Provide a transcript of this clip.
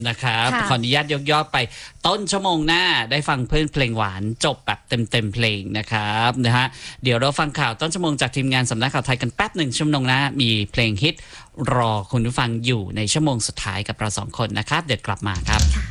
นะครับค่ะขออนุญาตยกยอดไปต้นชั่วโมงหน้าได้ฟังเพลงหวานจบแบบเต็มเพลงนะครับนะฮะเดี๋ยวเราฟังข่าวต้นชั่วโมงจากทีมงานสำนักข่าวไทยกันแป๊บหนึ่งชั่วโมงหน้ามีเพลงฮิตรอคุณผู้ฟังอยู่ในชั่วโมงสุดท้ายกับเรา2 คนนะครับเดี๋ยวกลับมาครับ